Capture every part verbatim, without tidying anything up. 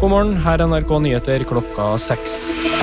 God morgen, her er N R K Nyheter klokka seks.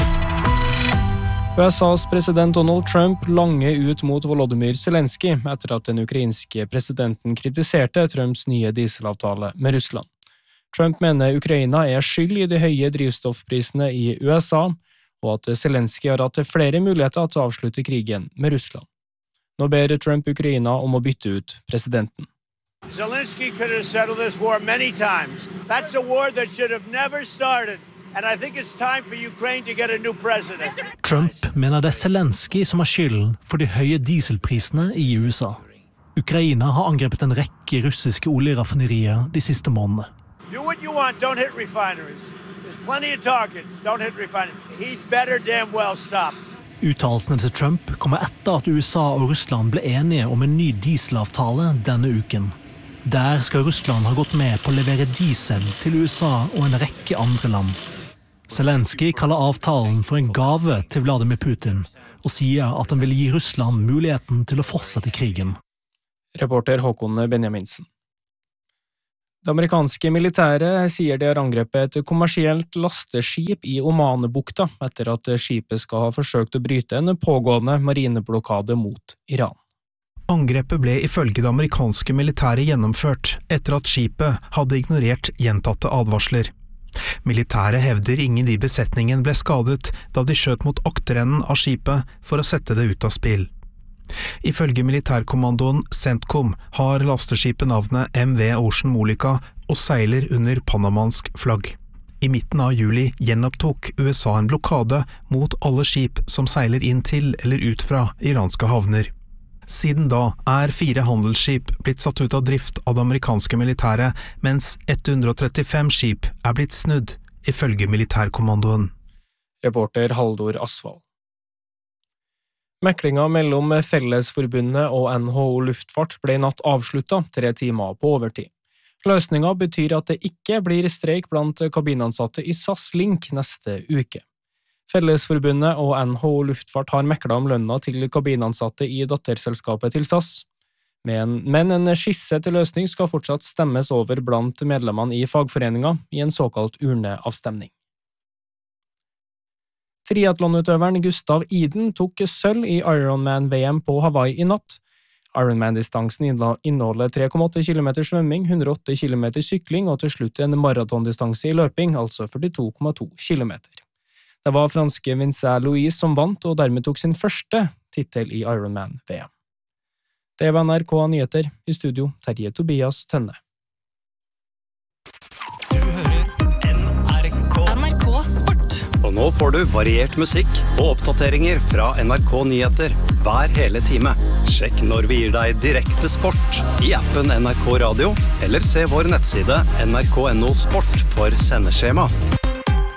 U S A's president Donald Trump langer ut mot Volodymyr Zelensky etter at den ukrainske presidenten kritiserte Trumps nye dieselavtale med Russland. Trump mener Ukraina er skyld i de høye drivstoffprisene i U S A, og at Zelensky har hatt flere muligheter til å avslutte krigen med Russland. Nå ber Trump Ukraina om å bytte ut presidenten. Zelensky could have settled this war many times. That's a war that should have never started. And I think it's time for Ukraine to get a new president. Trump mener det er Zelensky som har skylden for de høye dieselprisene i U S A. Ukraina har angrepet en rekke russiske oljeraffinerier de siste månedene. Do what you want, don't hit refineries. There's plenty of targets, don't hit refineries. He'd better damn well stop. Uttalelsene til Trump kommer etter at U S A og Russland ble enige om en ny dieselavtale denne uken. Der skal Russland ha gått med på å levere diesel til U S A og en rekke andre land. Zelensky kaller avtalen for en gave til Vladimir Putin, og sier at han vil gi Russland muligheten til å fortsette krigen. Reporter Håkon Benjaminsen. Det amerikanske militæret sier de har angrepet et kommersielt lasteskip i Omanebukta etter at skipet skal ha forsøkt å bryte en pågående marineblokade mot Iran. Angrepet ble ifølge det amerikanske militæret gjennomført etter at skipet hadde ignorert gjentatte advarsler. Militæret hevder ingen i besetningen ble skadet da de skjøt mot akterenden av skipet for å sette det ut av spill. Ifølge militærkommandoen CENTCOM har lasteskipet navnet M V Ocean Molica og seiler under panamansk flagg. I midten av juli gjenopptok U S A en blokade mot alle skip som seiler inn til eller ut fra iranske havner. Siden da er fire handelsskip blitt satt ut av drift av det amerikanske militæret, mens ett hundre og trettifem skip er blitt snudd, ifølge militærkommandoen. Reporter Haldor Asvald. Meklinga mellom Fellesforbundet og N H O Luftfart ble i natt avsluttet tre timer på overtid. Løsninga betyr at det ikke blir streik blant kabinansatte i SAS Link neste uke. Fellesforbundet og N H O Luftfart har meklet om lønna til kabinansatte i datterselskapet til SAS, men, men en skisse til løsning skal fortsatt stemmes over blant medlemmene i fagforeninga i en såkalt urneavstemning. Triathlonutøveren Gustav Iden tok sølv i Ironman-V M på Hawaii i natt. Ironman-distansen inneholder tre komma åtte kilometer svømming, hundre og åtte kilometer sykling og til slutt en maratondistanse i løping, altså førtito komma to kilometer. Det var franske Vincent Louis som vant og dermed tok sin første titel i Ironman-V M. Det var N R K Nyheter, i studio Terje Tobias Tønne. Du hører N R K. N R K Sport. Og nå får du variert musikk og oppdateringer fra N R K Nyheter hver hele time. Sjekk når vi gir deg direkte sport i appen N R K Radio, eller se vår nettside N R K punktum no sport for sendeskjema.